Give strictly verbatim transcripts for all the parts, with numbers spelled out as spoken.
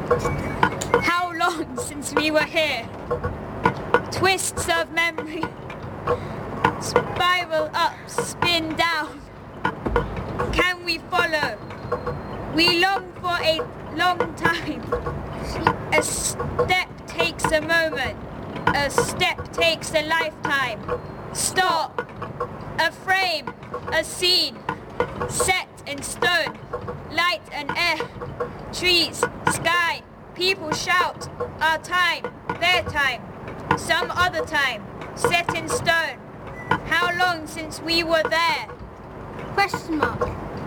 How long since we were here? Twists of memory. Spiral up, spin down. Can we follow? We long for a long time. A step takes a moment. A step takes a lifetime. Stop. A frame. A scene. Set in stone. Light and air. Trees. Sky. People shout. Our time. Their time. Some other time. Set in stone. How long since we were there? Question mark.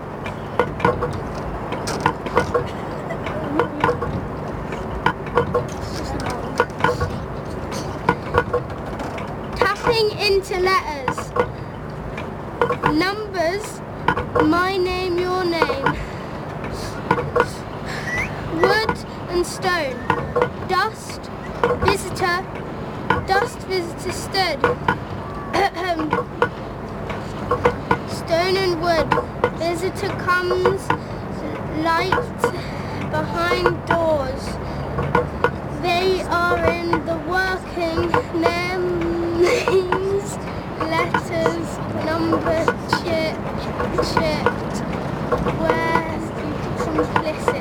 Tapping into letters. Numbers. My name, your name. Wood and stone. Dust. Visitor. Dust visitor stood. Stone and wood. Visitor comes. Light behind doors. They are in the working names. Letters. Number chip. Chipped. Where complicit.